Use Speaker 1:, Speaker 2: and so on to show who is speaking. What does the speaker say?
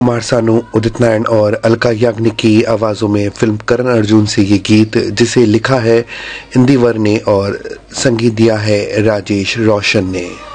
Speaker 1: कुमार सानू, उदित नारायण और अलका याग्निक की आवाज़ों में फिल्म करण अर्जुन से ये गीत, जिसे लिखा है इंदिवर ने और संगीत दिया है राजेश रोशन ने।